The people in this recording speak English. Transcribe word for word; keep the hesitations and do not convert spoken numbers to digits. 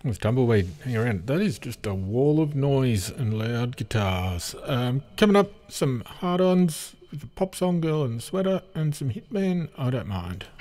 with Tumbleweed hanging around. That is just a wall of noise and loud guitars. Um, coming up, some hard-ons with the Pop Song Girl and Sweater and some Hitman. I don't mind.